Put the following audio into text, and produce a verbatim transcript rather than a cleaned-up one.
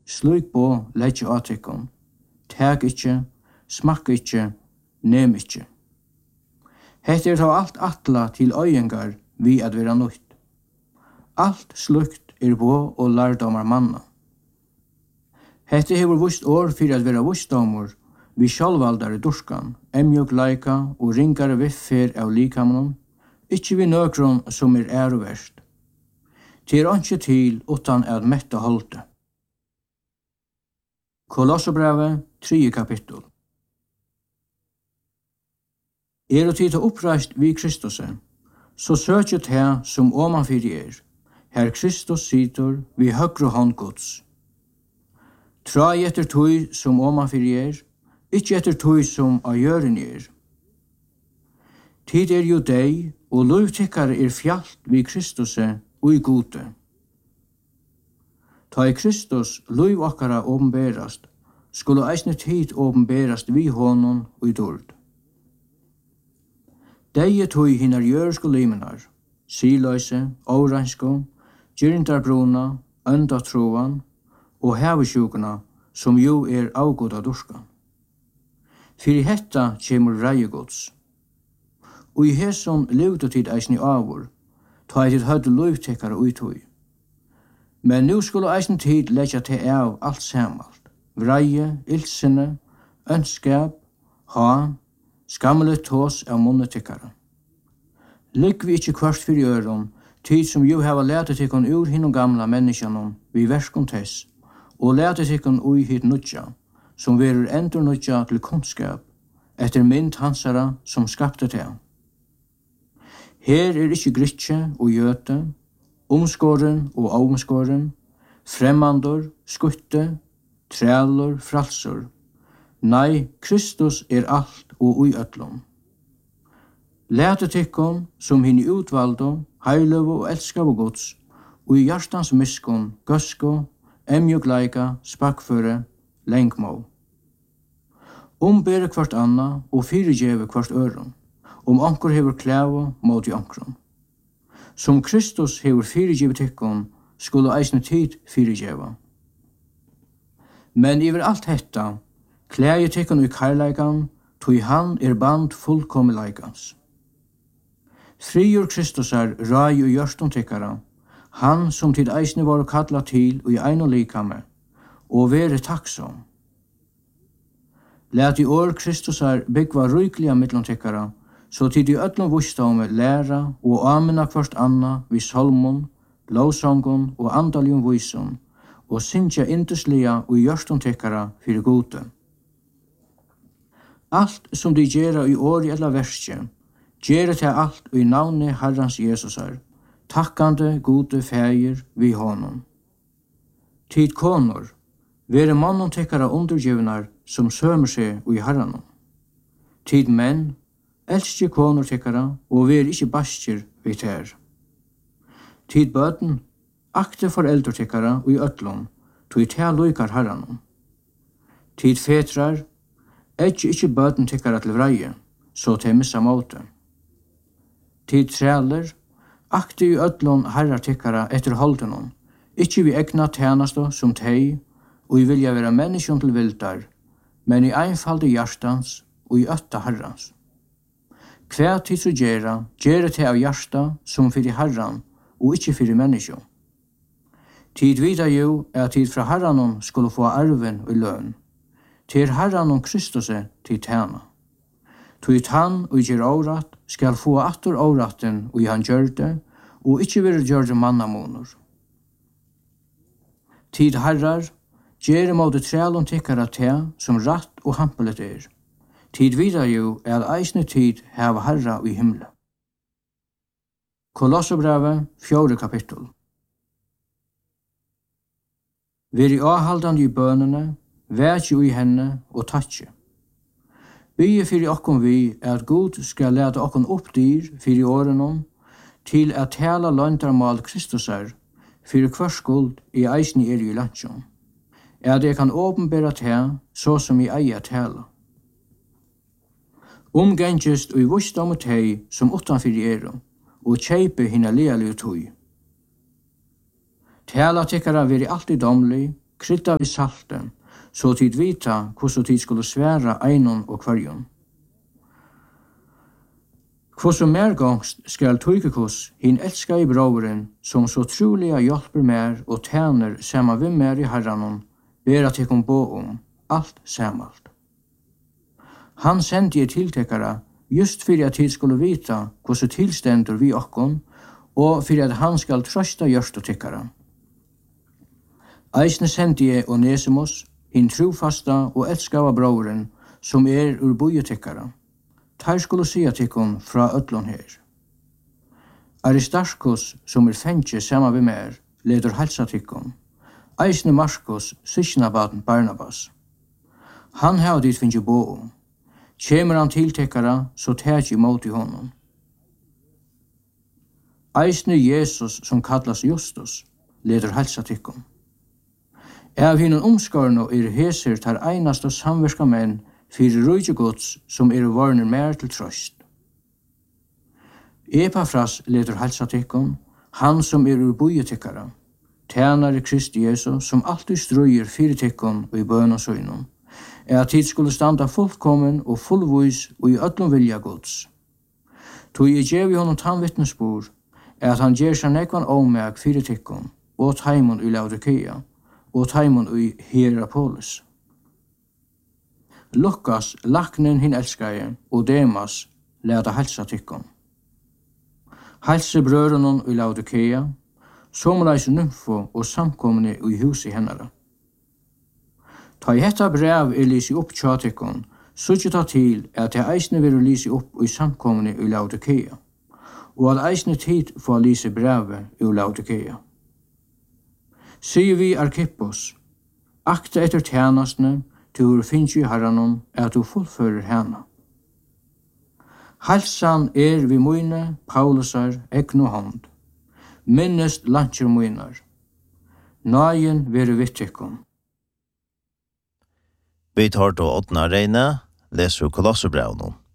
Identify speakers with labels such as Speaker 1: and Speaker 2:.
Speaker 1: Sluk på leggje avtrykken. Tag ikke, smakk ikke, nem ikke. Hette er ta alt atla til øyengar vi at vera nøyt. Alt slukt er på og lærdomar manna. Hette hever vust år fyrir at vera vustdomur vi sjálvaldare durskan, emjuk laika og ringare viffer av likamnon, ikkje vi nøkron som er æroverst. Til er ikke til utan at metta holde. Kolosserbrevet, tredje kapittel. Er og tid til oppreist vi Kristus, så søkjet her som omanfyrir er, her Kristus sitter vi høgre hånd Guds. Trai etter tøy som omanfyrir er, ikkje etter tøy som av gjøren er. Tid er jo deg, og lovtikkare er fjalt vi Kristus og i gode. Ta i Kristus lov okkara åpenberast, skulle eisne tid åpenberast vi honom og i dord. Dei tøy hinnar jørsko limenar, siløyse, åransko, gyrindarbruna, öndatroan og hevesjukuna, som jo er avgoda durskan. Fyrir hetta kjemur reigods. Og i hesson levde tid eisne avur, ta i tid høyde lovtekkare ui tøy. Men nu skulle eisen tid leggja til av alt samalt. Vreie, ildsine, ønskap, ha, skammelet tås av monnetykkare. Ligg vi ikkje kvart fyrir øron, tid som jo heva lete tikkun ur hinnom gamla menneskjanon vi verskon tess, og lete tikkun ui hit nudja, som verur endur nudja til kunnskap, etter mynd hansara som skapte til. Her er ikkje gritje og gjøte, omskåren og omskåren, fremmandor, skutte, trælor, fralsor. Nei, Kristus er alt og ui öllum. Læte tikkun som hinn i utvaldo, heilöv og elskav og gods, og i hjartans miskun, gøsko, emjugleika, spakføre, lengmå. Ombere kvart anna og fyrirgjeve kvart øron, om anker hever klæva mot i ankron. Som Kristus hever fyrirgjeve tikkun, skulle eisne tid fyrirgjeva. Men iver alt hetta, klæje tikkun i karleikan, tog han er band fullkomleikans. Friur Kristusar rai og gjørston tikkara, han som tid eisne var kalla til og i ein og likame, og vere takksom. Læt i år Kristusar byggva rykliga mittlom tikkara, så tid i öllum vustaume læra og amena kvart anna vi salmon, lovsongon og andaljum vyson, og synsja induslia og gjørston tikkara fyrir gode. Alt som de gjerra i åri eller verskje, gjerra til alt i navne Herrans Jesusar, takkande gode feir vi honom. Tid konor, vere mannen tekkara undergivnar som sømer seg i Herranon. Tid menn, elskje konor tekkara og vere ikkje bastjer vi ter. Tid bøten, akte foreldre tekkara og i ötlom, tog i te loikar Herranon. Tid fetrar, Ekki ikkje bøten tikkara til vreie, så til missa måte. Tid træler, akti i ödlon herrar tikkara etter holdenon, ikkje vi egna tjenestå som tei, og i vilja vera menneskjon til vildar, men i einfalde hjartans og i ötta herrans. Hver tid så gjerra, gjerra til av hjarta som fyrir herran, og ikkje fyrir menneskjon. Tid vita jo er tid fra herranon skulle få arven og løn. Til Herran og Kristus til tjena. Til han og gjer årat skal få atter åraten og i han gjør det, og ikkje vil gjøre det mannamoner. Tid herrar, gjer måte trælon tikkara te som ratt og hampelet er. Tid vidar jo er eisne tid heva herra i himle. Kolosserbrevet, fjorde kapittel. Veri avhaldande i bønene, vært jo i henne og tatje. Bygge fyrir okkom vi er at Gud skal lete okkom opp dyr fyrir årenom til at tala løndarmal Kristusar fyrir hver skuld i eisni er i landsjon. Er det kan åpenbæra te så som i eier tala. Omgengest og i vusdom og tei som utanfyrir er og kjeipe hinna lealige tøy. Tala tikkara veri alltid domlig krydda vi salte, så tid vita hvordan tid skulle sværa einon og kvarjon. Hvordan mer gongst skal Tychicus, hin elska i broveren, som så troliga hjelper mer og tjener samma vi mer i herranon, ber at jeg kom bo om alt samalt. Han sendte jeg tiltekara just fyrir at tid skulle vita hvordan tilstendur vi okkon, og fyrir at han skal trøsta gjørst og tikkara. Eisne sendte jeg Onesimus, hin trofasta og elskava broveren, som er ur bojetikkara. Tar skulle sia tikkon fra öllon her. Aristarchus, som er fengje sama vi mer, leder halsa tikkon. Eisne Markus, sysknabaden Barnabas. Han har dit finnje bo om. Kjemer han tiltekkara, så tæt imot i honom. Eisne Jesus, som kallas Justus, leder halsa tikkon. Av hinnan omskarno er heser tar einast og samverska menn fyrir rujtjegods som er varner mer til trøst. Epafras leder halsa tikkon, han som er ur bojetikkara, tjenare Kristi Jesu som alltid strøyer fyrir tikkon og i bøn og søgnon, er at tid skulle standa fullkommen og fullvis og i öllum vilja gods. Tog jeg gjev i honom tannvittnesbor, er at han gjer seg nekvan omeg fyrir tikkon og taimon i Laodikea, og taimon i Hierapolis. Lukas, laknen hin elskaje, og Demas, leda halsa tikkon. Halse brørunon i Laodikea, somleis nymfo og samkomne i huset hennara. Ta i hetta brev er lisi opp tja tikkon, suttje ta til at jeg eisne vil lisi opp i samkomne i Laodikea, og at eisne tid få lisi brevet i Laodikea. Sier vi Arkippos, akta etter tjenastene, til finnje i herranon, at du fullfører henne. Halsan er vi møyne, Paulusar, egn og hånd. Minnest lantjer møynar. Nagen vere vittikkon.
Speaker 2: Vi tar til åttende reine, leser Kolosserbrevnen.